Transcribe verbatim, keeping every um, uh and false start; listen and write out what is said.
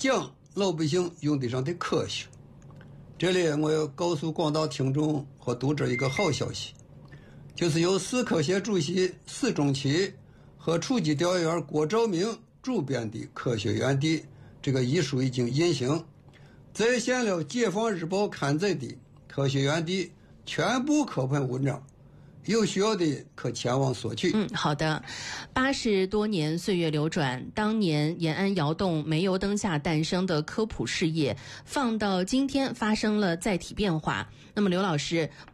讲老百姓用得上的科学。这里我要告诉广大听众和读者一个好消息，就是由市科协主席史仲奇和初级调研员郭兆明主编的《科学园地》这个一书已经印行，再现了解放日报刊载的《科学园地》全部课本文章，有需要的可前往索取。 嗯，好的。八十多年岁月流转，当年延安窑洞煤油灯下诞生的科普事业，放到今天发生了载体变化。那么刘老师，